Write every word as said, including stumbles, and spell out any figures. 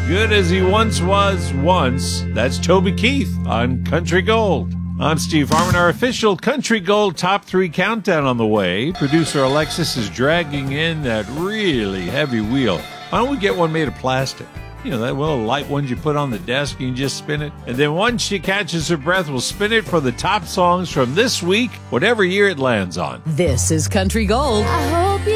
Good as he once was once. That's Toby Keith on Country Gold. I'm Steve Harmon. Our official Country Gold Top three countdown on the way. Producer Alexis is dragging in that really heavy wheel. Why don't we get one made of plastic? You know, that little light ones you put on the desk, you can just spin it. And then once she catches her breath, we'll spin it for the top songs from this week, whatever year it lands on. This is Country Gold. I hope you